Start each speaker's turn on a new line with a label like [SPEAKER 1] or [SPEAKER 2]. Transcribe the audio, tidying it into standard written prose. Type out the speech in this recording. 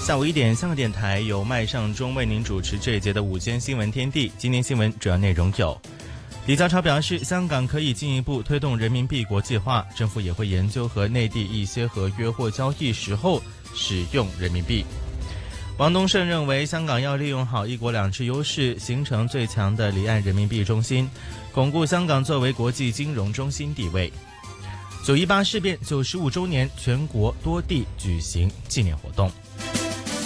[SPEAKER 1] 下午1点，香港电台由麦尚中为您主持这一节的午间新闻天地。今天新闻主要内容有：李家超表示，香港可以进一步推动人民币国际化，政府也会研究和内地一些合约或交易时候使用人民币。王东胜认为，香港要利用好一国两制优势，形成最强的离岸人民币中心，巩固香港作为国际金融中心地位。918事变95周年，全国多地举行纪念活动。